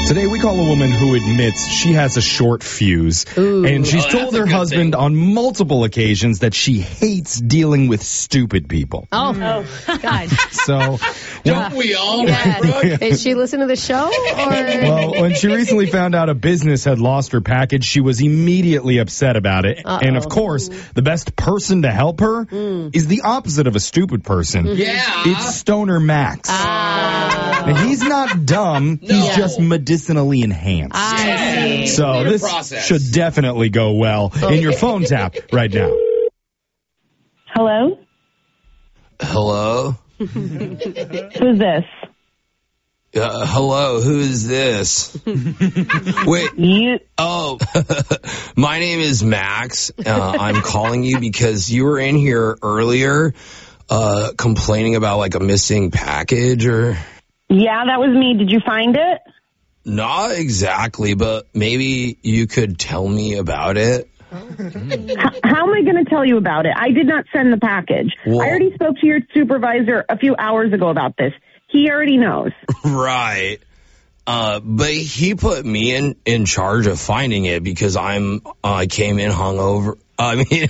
Today we call a woman who admits she has a short fuse. Ooh. And she's told her husband on multiple occasions that she hates dealing with stupid people. Oh, God. So, Don't we all, Yeah. right, Brooke? Did she listen to the show? Or? well, when she recently found out a business had lost her package, she was immediately upset about it. And of course, the best person to help her is the opposite of a stupid person. Yeah. It's Stoner Max. Now, he's not dumb. He's No. just medicinally enhanced. I see. So Clear this process. should definitely go well in your phone tap right now. Hello? Hello? Who's this? Hello, who is this? Wait, You. oh, my name is Max. I'm calling you because you were in here earlier complaining about like a missing package or... Yeah, that was me. Did you find it? Not exactly, but maybe you could tell me about it. How am I going to tell you about it? I did not send the package. Well- I already spoke to your supervisor a few hours ago about this. He already knows. Right. But he put me in charge of finding it because I came in hungover. I mean,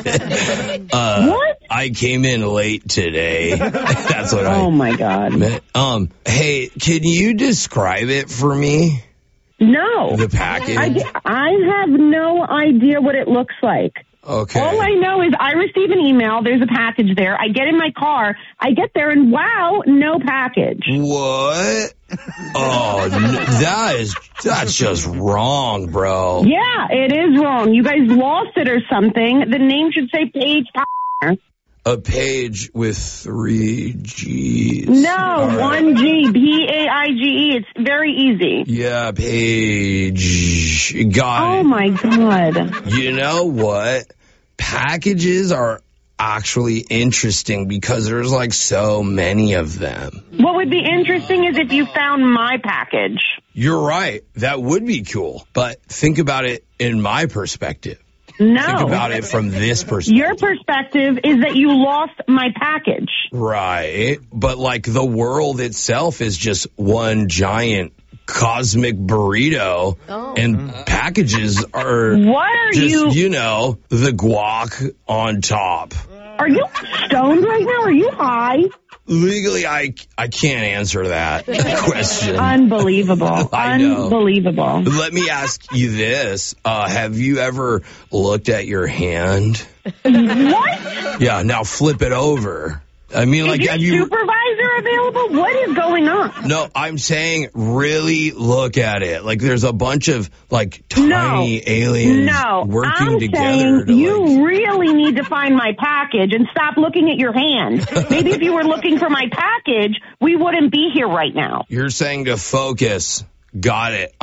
What? I came in late today. That's what Oh, my God. meant. Hey, can you describe it for me? No. The package? I have no idea what it looks like. Okay. All I know is I receive an email. There's a package there. I get in my car. I get there and wow, no package. What? Oh, that's just wrong, bro. Yeah, it is wrong. You guys lost it or something. The name should say Paige. A page with 3 G's. No, All right. 1 G, Paige. It's very easy. Yeah, page. Got Oh it. my God. You know what? Packages are actually interesting because there's like so many of them. What would be interesting is if you found my package. You're right. That would be cool. But think about it in my perspective. No. Think about it from this perspective. Your perspective is that you lost my package. Right. But like the world itself is just one giant cosmic burrito and packages are What are just, you? the guac on top. Are you stoned right now? Are you high? Legally, I can't answer that question. Unbelievable. I know. Unbelievable. Let me ask you this. Have you ever looked at your hand? What? Yeah, now flip it over. I mean, like, Is your have you... supervisor available? What is going on? No, I'm saying really look at it. Like, there's a bunch of, like, tiny aliens working I'm together. saying to, you like... really need to find my package and stop looking at your hand. Maybe if you were looking for my package, we wouldn't be here right now. You're saying to focus. Got it.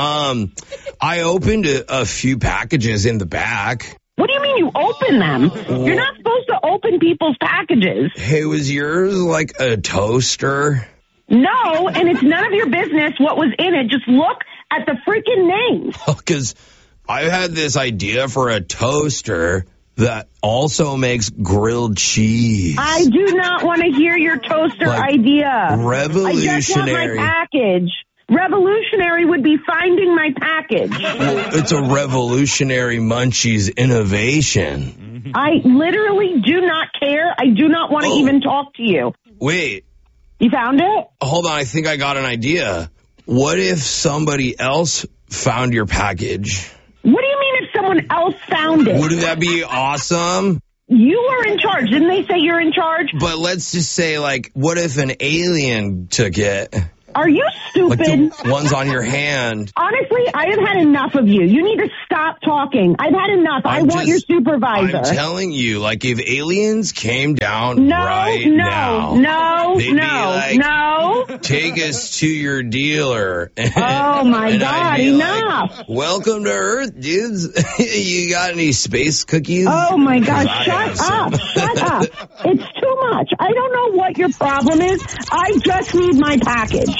I opened a few packages in the back. What do you mean you open them? You're not supposed to open people's packages. Hey, was yours like a toaster? No, and it's none of your business what was in it. Just look at the freaking names. Because I had this idea for a toaster that also makes grilled cheese. I do not want to hear your toaster Like, idea. I just want revolutionary. my package. Revolutionary would be finding my package. Well, it's a revolutionary Munchies innovation. I literally do not care. I do not want to even talk to you. Wait, You found it? hold on. I think I got an idea. What if somebody else found your package? What do you mean if someone else found it? Wouldn't that be awesome? You are in charge. Didn't they say you're in charge? But let's just say, like, what if an alien took it? Are you Like stupid? the ones on your hand. Honestly, I have had enough of you. You need to stop talking. I've had enough. I want your supervisor. I'm telling you, like, if aliens came down right now, they'd be like, no. take us to your dealer. Oh, my And God, I'd be enough. like, welcome to Earth, dudes. You got any space cookies? Oh, my God, 'Cause I have shut up. some. Shut up. It's too much. I don't know what your problem is. I just need my package.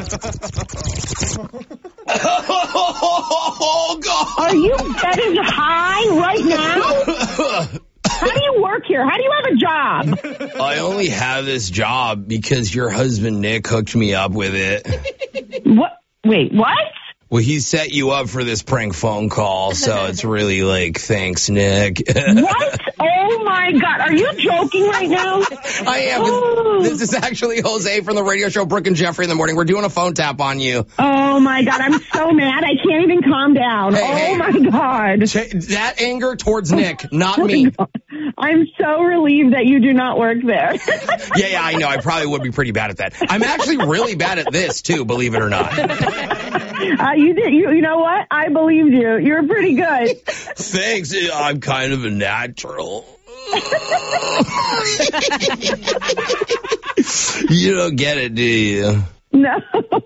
Oh, God. Are you getting high right now? How do you work here? How do you have a job? I only have this job because your husband Nick hooked me up with it. What? Wait, what? Well, he set you up for this prank phone call, so it's really like, thanks, Nick. What? Oh, my God. Are you joking right now? I am. This is actually Jose from the radio show Brooke and Jeffrey in the Morning. We're doing a phone tap on you. Oh, my God. I'm so mad. I can't even calm down. Hey, my God. That anger towards Nick, not me. I'm so relieved that you do not work there. Yeah, I know. I probably would be pretty bad at that. I'm actually really bad at this, too, believe it or not. You did. You know what? I believed you. You're pretty good. Thanks. I'm kind of a natural. You don't get it, do you? No.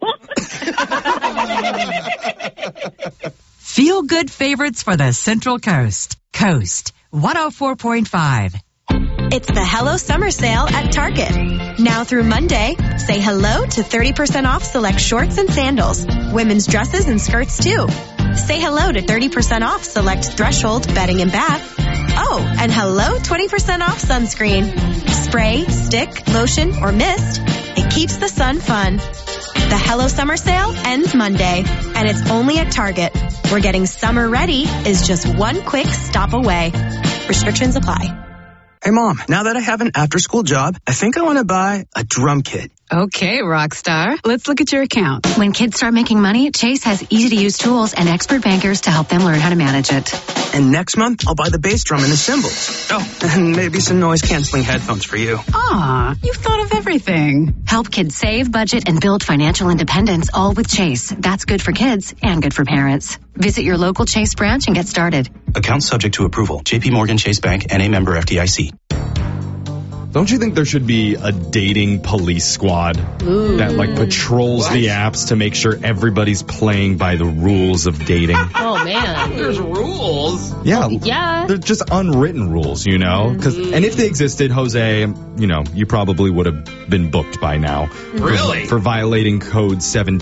Feel good favorites for the Central Coast. Coast 104.5. It's the Hello Summer Sale at Target. Now through Monday, say hello to 30% off select shorts and sandals, women's dresses and skirts too. Say hello to 30% off select Threshold bedding and bath. Oh, and hello 20% off sunscreen. Spray, stick, lotion, or mist. It keeps the sun fun. The Hello Summer Sale ends Monday, and it's only at Target, where getting summer ready is just one quick stop away. Restrictions apply. Hey, Mom, now that I have an after-school job, I think I want to buy a drum kit. Okay, Rockstar. Let's look at your account. When kids start making money, Chase has easy-to-use tools and expert bankers to help them learn how to manage it. And next month, I'll buy the bass drum and the cymbals. Oh, and maybe some noise-canceling headphones for you. Aw, you've thought of everything. Help kids save, budget, and build financial independence, all with Chase. That's good for kids and good for parents. Visit your local Chase branch and get started. Account subject to approval. JP Morgan Chase Bank, N.A. member FDIC. Don't you think there should be a dating police squad that like patrols the apps to make sure everybody's playing by the rules of dating? Oh, man. There's rules. Yeah. They're just unwritten rules, you know? And if they existed, Jose, you know, you probably would have been booked by now. Really? For violating code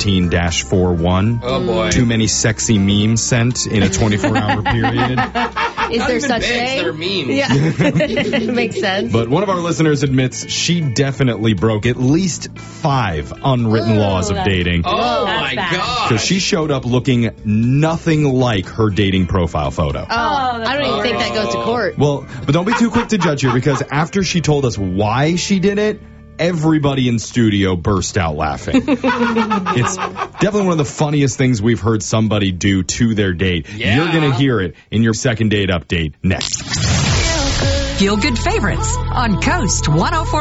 17-41. Oh, boy. Too many sexy memes sent in a 24-hour period. Is there such thing? They're memes. Yeah. Makes sense. But one of our listeners admits she definitely broke at least 5 unwritten laws of dating. Oh, my God. Because she showed up looking nothing like her dating profile photo. I don't even think that goes to court. Well, but don't be too quick to judge here, because after she told us why she did it, everybody in studio burst out laughing. It's definitely one of the funniest things we've heard somebody do to their date. Yeah. You're going to hear it in your second date update next. Feel good favorites on Coast 104.5.